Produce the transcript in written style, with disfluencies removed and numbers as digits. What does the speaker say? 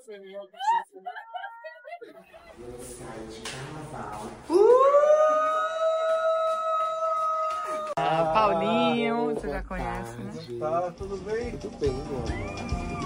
Paulinho, você já conhece, né? Tá, tudo bem? Tudo bem, meu amor.